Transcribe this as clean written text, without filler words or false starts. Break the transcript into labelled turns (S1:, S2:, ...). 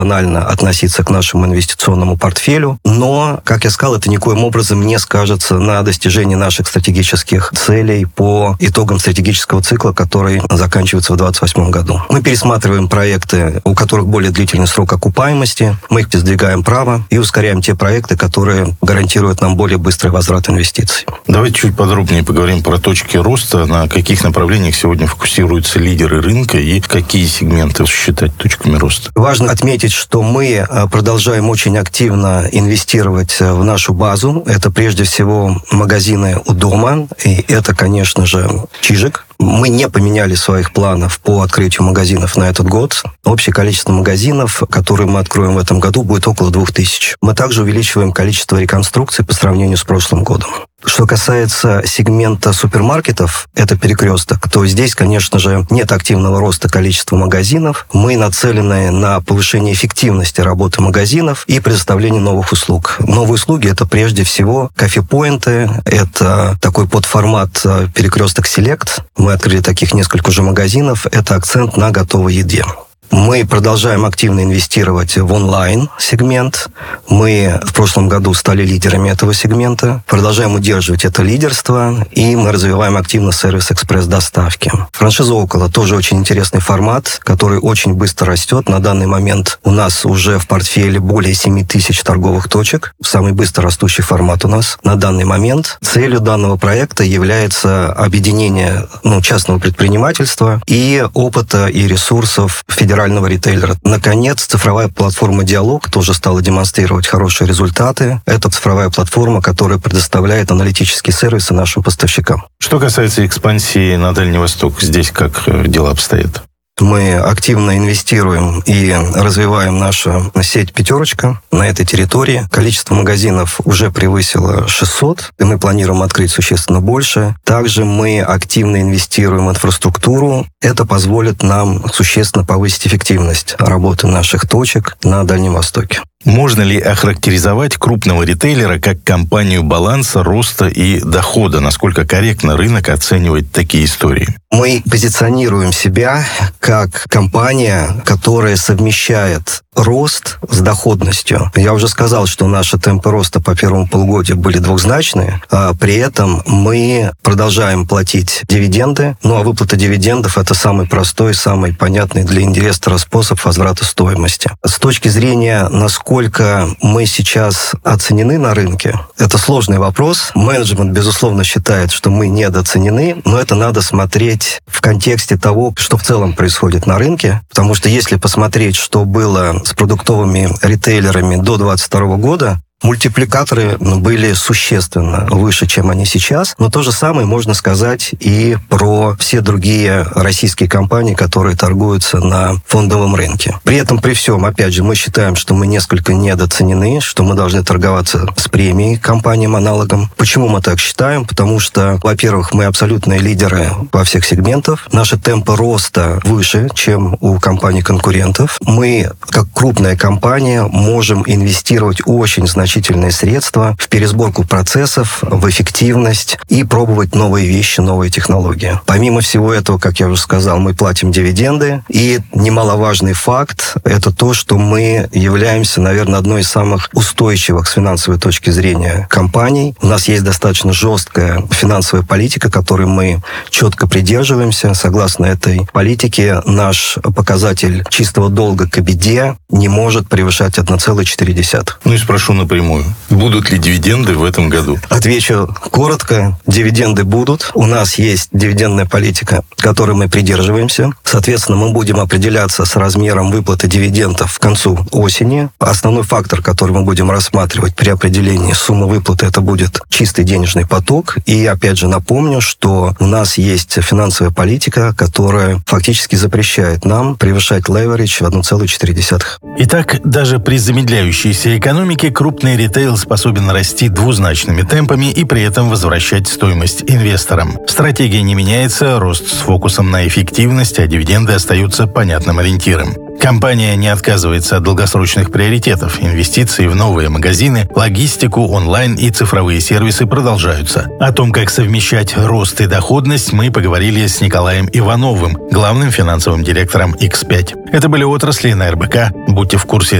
S1: рационально относиться к нашему инвестиционному портфелю. Но, как я сказал, это никоим образом не скажется на достижении наших стратегических целей по итогам стратегического цикла, который заканчивается в 2028 году. Мы пересматриваем проекты, у которых более длительный срок окупаемости, мы их сдвигаем вправо и ускоряем те проекты, которые гарантируют нам более быстрый возврат инвестиций.
S2: Давайте чуть подробнее поговорим про точки роста, на каких направлениях сегодня фокусируются лидеры рынка и какие сегменты считать точками роста.
S1: Важно отметить, что мы продолжаем очень активно инвестировать в нашу базу. Это прежде всего магазины у дома, и это, конечно же, Чижик. Мы не поменяли своих планов по открытию магазинов на этот год. Общее количество магазинов, которые мы откроем в этом году, будет около 2000. Мы также увеличиваем количество реконструкций по сравнению с прошлым годом. Что касается сегмента супермаркетов, это перекресток, то здесь, конечно же, нет активного роста количества магазинов. Мы нацелены на повышение эффективности работы магазинов и предоставление новых услуг. Новые услуги – это прежде всего кофе-поинты, это такой подформат перекресток Селект. Мы открыли таких несколько уже магазинов. Это акцент на готовой еде. Мы продолжаем активно инвестировать в онлайн-сегмент. Мы в прошлом году стали лидерами этого сегмента. Продолжаем удерживать это лидерство, и мы развиваем активно сервис экспресс-доставки. Франшиза «Около» тоже очень интересный формат, который очень быстро растет. На данный момент у нас уже в портфеле более 7000 торговых точек. Самый быстро растущий формат у нас на данный момент. Целью данного проекта является объединение частного предпринимательства и опыта и ресурсов федерального ритейлера. Наконец, цифровая платформа «Диалог» тоже стала демонстрировать хорошие результаты. Это цифровая платформа, которая предоставляет аналитические сервисы нашим поставщикам.
S2: Что касается экспансии на Дальний Восток, здесь как дела обстоят?
S1: Мы активно инвестируем и развиваем нашу сеть «Пятерочка» на этой территории. Количество магазинов уже превысило 600, и мы планируем открыть существенно больше. Также мы активно инвестируем в инфраструктуру. Это позволит нам существенно повысить эффективность работы наших точек на Дальнем Востоке.
S2: Можно ли охарактеризовать крупного ритейлера как компанию баланса, роста и дохода? Насколько корректно рынок оценивает такие истории?
S1: Мы позиционируем себя как компания, которая совмещает рост с доходностью. Я уже сказал, что наши темпы роста по первому полугодию были двухзначные, а при этом мы продолжаем платить дивиденды. А выплата дивидендов – это самый простой, самый понятный для инвестора способ возврата стоимости. С точки зрения, насколько мы сейчас оценены на рынке, это сложный вопрос. Менеджмент, безусловно, считает, что мы недооценены, но это надо смотреть в контексте того, что в целом происходит на рынке. Потому что если посмотреть, что было с продуктовыми ритейлерами до 2022 года, мультипликаторы были существенно выше, чем они сейчас. Но то же самое можно сказать и про все другие российские компании, которые торгуются на фондовом рынке. При этом, при всем, опять же, мы считаем, что мы несколько недооценены, что мы должны торговаться с премией компаниям-аналогам. Почему мы так считаем? Потому что, во-первых, мы абсолютные лидеры во всех сегментах. Наши темпы роста выше, чем у компаний-конкурентов. Мы, как крупная компания, можем инвестировать очень значительные средства в пересборку процессов, в эффективность и пробовать новые вещи, новые технологии. Помимо всего этого, как я уже сказал, мы платим дивиденды. И немаловажный факт – это то, что мы являемся, наверное, одной из самых устойчивых с финансовой точки зрения компаний. У нас есть достаточно жесткая финансовая политика, которой мы четко придерживаемся. Согласно этой политике, наш показатель чистого долга к EBITDA не может превышать 1,4.
S2: И спрошу напрямую. Будут ли дивиденды в этом году?
S1: Отвечу коротко. Дивиденды будут. У нас есть дивидендная политика, которой мы придерживаемся. Соответственно, мы будем определяться с размером выплаты дивидендов к концу осени. Основной фактор, который мы будем рассматривать при определении суммы выплаты, это будет чистый денежный поток. И, опять же, напомню, что у нас есть финансовая политика, которая фактически запрещает нам превышать леверидж в 1,4.
S2: Итак, даже при замедляющейся экономике крупный ритейл способен расти двузначными темпами и при этом возвращать стоимость инвесторам. Стратегия не меняется, рост с фокусом на эффективность, а дивиденды остаются понятным ориентиром. Компания не отказывается от долгосрочных приоритетов. Инвестиции в новые магазины, логистику, онлайн и цифровые сервисы продолжаются. О том, как совмещать рост и доходность, мы поговорили с Николаем Ивановым, главным финансовым директором X5. Это были отрасли на РБК. Будьте в курсе